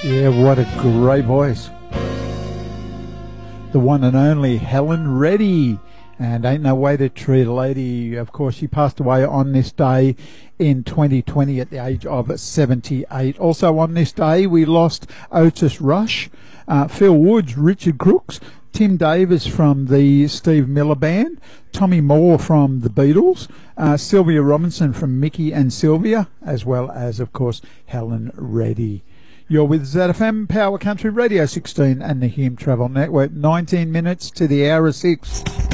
Yeah, what a great voice. The one and only Helen Reddy. And ain't no way to treat a lady. Of course, she passed away on this day in 2020 at the age of 78. Also on this day, we lost Otis Rush, Phil Woods, Richard Crooks, Tim Davis from the Steve Miller Band, Tommy Moore from the Beatles, Sylvia Robinson from Mickey and Sylvia, as well as, of course, Helen Reddy. You're with ZFM Power Country Radio 16 and the Hume Travel Network. 19 minutes to the hour of 6.